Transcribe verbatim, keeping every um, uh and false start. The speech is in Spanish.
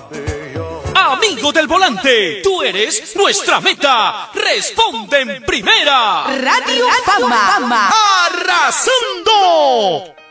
Amigo del volante, tú eres nuestra meta. Responde en primera. Radio Fama. ¡Arrasando!